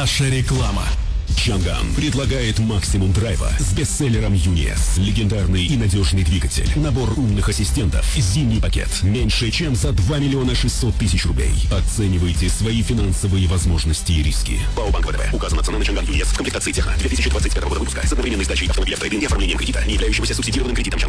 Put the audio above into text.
Наша реклама. Чанган предлагает максимум драйва с бестселлером UNIS. Легендарный и надежный двигатель. Набор умных ассистентов. Зимний пакет. Меньше чем за 2 миллиона 600 тысяч рублей. Оценивайте свои финансовые возможности и риски. ПАО Банк ВТБ. Указана цена на Чанган UNIS в комплектации Техно 2025 года выпуска с одновременной сдачей автомобиля в трейд-ин и оформлением кредита, не являющегося субсидированным кредитом.